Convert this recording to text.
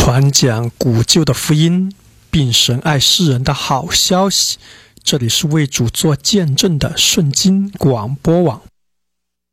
传讲古旧的福音，并神爱世人的好消息。这里是为主做见证的顺经广播网。